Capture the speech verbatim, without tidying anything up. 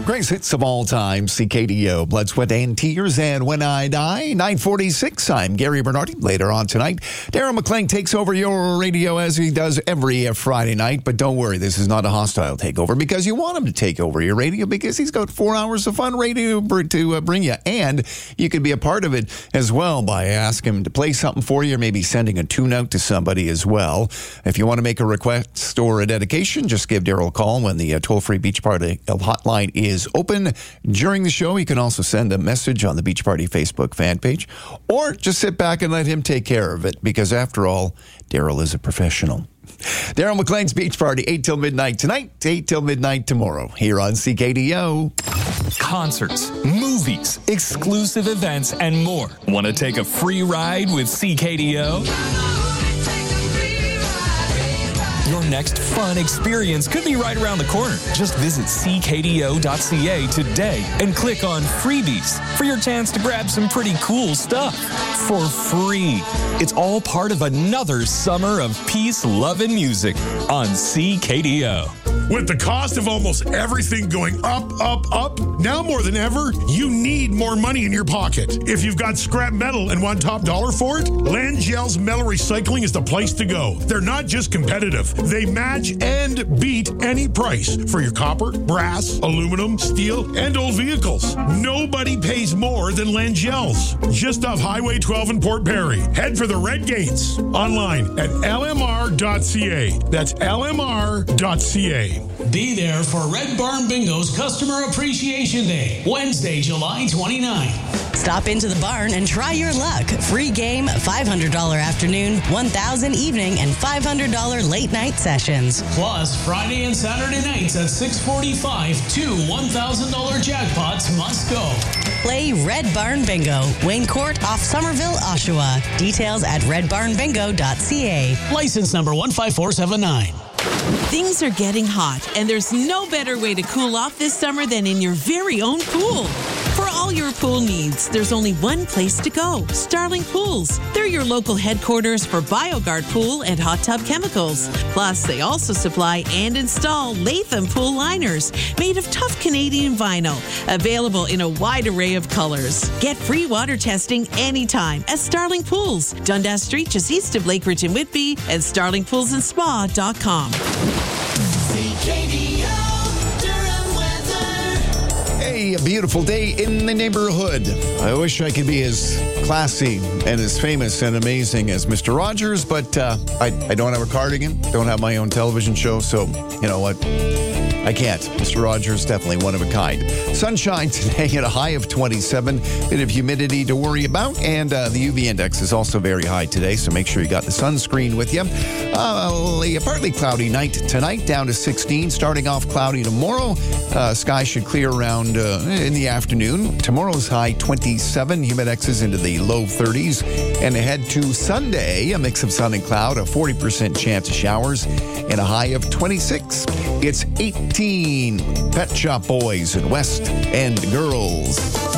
Greatest hits of all time, C K D O, Blood, Sweat, and Tears, and When I Die, nine forty-six. I'm Gary Bernardi. Later on tonight, Daryl McClain takes over your radio as he does every Friday night. But don't worry, this is not a hostile takeover because you want him to take over your radio because he's got four hours of fun radio to uh, bring you. And you could be a part of it as well by asking him to play something for you or maybe sending a tune out to somebody as well. If you want to make a request or a dedication, just give Daryl a call when the uh, toll-free Beach Party hotline is open. During the show, you can also send a message on the Beach Party Facebook fan page or just sit back and let him take care of it because, after all, Daryl is a professional. Daryl McClain's Beach Party, eight till midnight tonight, eight till midnight tomorrow, here on C K D O. Concerts, movies, exclusive events, and more. Want to take a free ride with C K D O? Your next fun experience could be right around the corner. Just visit c k d o dot c a today and click on freebies for your chance to grab some pretty cool stuff for free. It's all part of another summer of peace, love, and music on C K D O. With the cost of almost everything going up, up, up, now more than ever, you need more money in your pocket. If you've got scrap metal and want top dollar for it, Langell's Metal Recycling is the place to go. They're not just competitive. They match and beat any price for your copper, brass, aluminum, steel, and old vehicles. Nobody pays more than Langell's. Just off Highway twelve in Port Perry. Head for the Red Gates. Online at l m r dot c a. That's l m r dot c a. Be there for Red Barn Bingo's Customer Appreciation Day, Wednesday, July twenty-ninth. Stop into the barn and try your luck. Free game, five hundred dollars afternoon, one thousand dollars evening, and five hundred dollars late night sessions. Plus, Friday and Saturday nights at six forty-five, two one thousand dollars jackpots must go. Play Red Barn Bingo, Wayne Court off Somerville, Oshawa. Details at red barn bingo dot c a. License number one five four seven nine. Things are getting hot, and there's no better way to cool off this summer than in your very own pool. For all your pool needs, there's only one place to go, Starling Pools. They're your local headquarters for BioGuard Pool and hot tub chemicals. Plus, they also supply and install Latham pool liners made of tough Canadian vinyl, available in a wide array of colors. Get free water testing anytime at Starling Pools, Dundas Street, just east of Lakeridge and Whitby, and starling pools and spa dot com. Hey, a beautiful day in the neighborhood. I wish I could be as classy and as famous and amazing as Mister Rogers, but uh, I, I don't have a cardigan, don't have my own television show, so you know what? I can't. Mister Rogers, definitely one of a kind. Sunshine today at a high of twenty-seven. Bit of humidity to worry about. And uh, the U V index is also very high today, so make sure you got the sunscreen with you. Uh, a partly cloudy night tonight, down to sixteen. Starting off cloudy tomorrow. Uh, sky should clear around uh, in the afternoon. Tomorrow's high twenty-seven. Humidex is into the low thirties. And ahead to Sunday, a mix of sun and cloud, a forty percent chance of showers, and a high of twenty-six. It's eighteen. Pet Shop Boys and West End Girls.